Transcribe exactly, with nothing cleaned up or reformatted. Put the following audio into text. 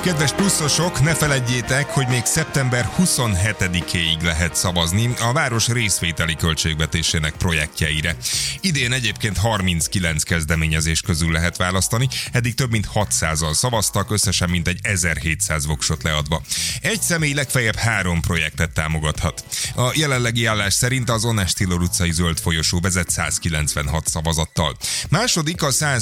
Kedves pluszosok, ne feledjétek, hogy még szeptember huszonhetedikéig lehet szavazni a város részvételi költségvetésének projektjeire. Idén egyébként harminckilenc kezdeményezés közül lehet választani, eddig több mint hatszázan szavaztak, összesen mintegy ezerhétszáz voksot leadva. Egy személy legfeljebb három projektet támogathat. A jelenlegi állás szerint az Onest Tillor utcai zöld folyosó vezet százkilencvenhat szavazattal. Második a